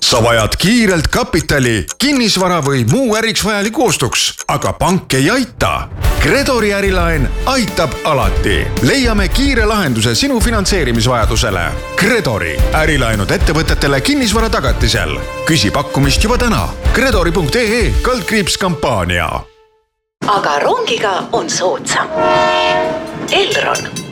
sa vajad kiirelt kapitali, kinnisvara või muu äriks vajaliku ostuks, aga pank ei aita. Kredori ärilaen aitab alati. Leiame kiire lahenduse sinu finantseerimisvajadusele. Kredori ärilaenud ettevõtetele kinnisvara tagatisel. Küsi pakkumist juba täna. Kredori.ee/kampaania. Aga rongiga on soodsam. Elron.